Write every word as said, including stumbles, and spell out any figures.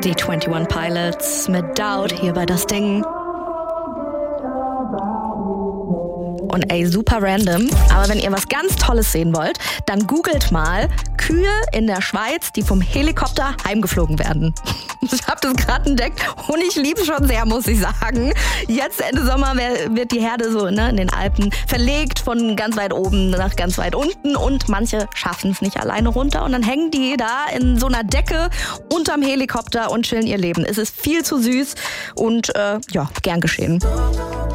Die einundzwanzig Pilots mit Doubt hier bei Das Ding. Und ey, super random, aber wenn ihr was ganz Tolles sehen wollt, dann googelt mal Kühe in der Schweiz, die vom Helikopter heimgeflogen werden. Ich hab das gerade entdeckt und ich lieb's schon sehr, muss ich sagen. Jetzt Ende Sommer wird die Herde so ne, in den Alpen verlegt von ganz weit oben nach ganz weit unten und manche schaffen es nicht alleine runter und dann hängen die da in so einer Decke unterm Helikopter und chillen ihr Leben. Es ist viel zu süß und äh, ja, gern geschehen.